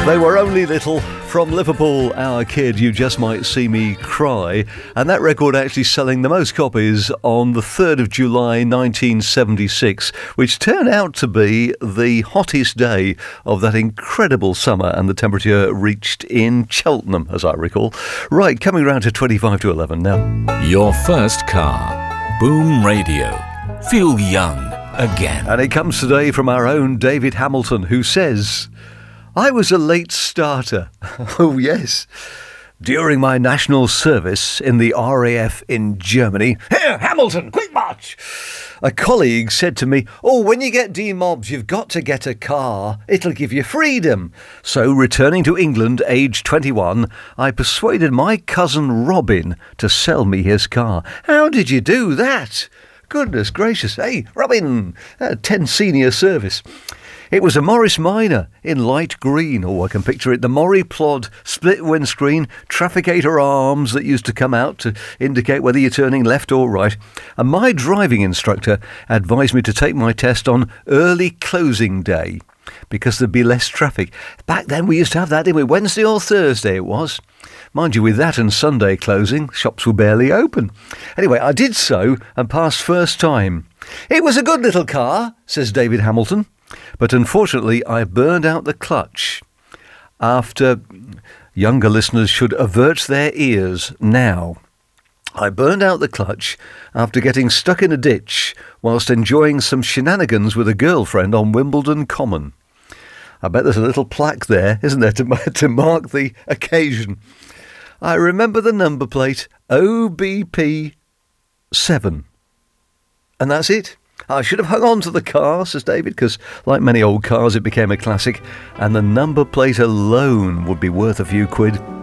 They were only little. From Liverpool, Our Kid, You Just Might See Me Cry. And that record actually selling the most copies on the 3rd of July 1976, which turned out to be the hottest day of that incredible summer, and the temperature reached in Cheltenham, as I recall. Right, coming round to 25 to 11 now. Your first car. Boom Radio. Feel young again. And it comes today from our own David Hamilton, who says, I was a late starter. Oh, yes. During my national service in the RAF in Germany. Here, Hamilton, quick march! A colleague said to me, when you get demobbed, you've got to get a car. It'll give you freedom. So, returning to England, aged 21, I persuaded my cousin Robin to sell me his car. How did you do that? Goodness gracious. Hey, Robin, 10 senior service. It was a Morris Minor in light green. I can picture it. The Mori Plod split windscreen, trafficator arms that used to come out to indicate whether you're turning left or right. And my driving instructor advised me to take my test on early closing day because there'd be less traffic. Back then we used to have that, didn't we? Wednesday or Thursday it was. Mind you, with that and Sunday closing, shops were barely open. Anyway, I did so and passed first time. It was a good little car, says David Hamilton. But unfortunately, I burned out the clutch. After younger listeners should avert their ears now. I burned out the clutch after getting stuck in a ditch whilst enjoying some shenanigans with a girlfriend on Wimbledon Common. I bet there's a little plaque there, isn't there, to mark the occasion. I remember the number plate, OBP 7. And that's it. I should have hung on to the car, says David, because like many old cars, it became a classic, and the number plate alone would be worth a few quid.